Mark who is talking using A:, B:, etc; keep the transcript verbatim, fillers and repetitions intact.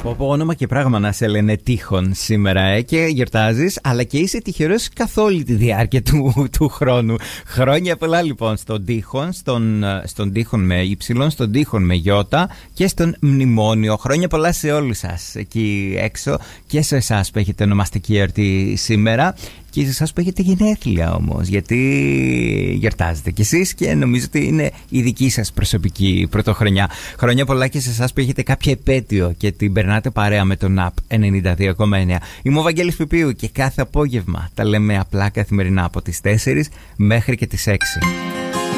A: Από όνομα και πράγμα να σε λένε Τείχον σήμερα, ε, και γιορτάζεις, αλλά και είσαι τυχερός καθ' όλη τη διάρκεια του, του χρόνου. Χρόνια πολλά λοιπόν στον Τείχον, στον, στον Τείχον με Y, στον Τείχον με Y και στον Μνημόνιο. Χρόνια πολλά σε όλους σας εκεί έξω και σε εσάς που έχετε ονομαστική εορτή σήμερα. Και σε εσάς που έχετε γενέθλια όμως, γιατί γιορτάζετε κι εσείς και νομίζω ότι είναι η δική σας προσωπική πρωτοχρονιά. Χρόνια πολλά και σε εσάς που έχετε κάποια επέτειο και την περνάτε παρέα με τον ΑΠ ενενήντα δύο κόμμα εννέα. Είμαι ο Βαγγέλης Πιπίου και κάθε απόγευμα τα λέμε απλά καθημερινά από τις τέσσερις μέχρι και τις έξι.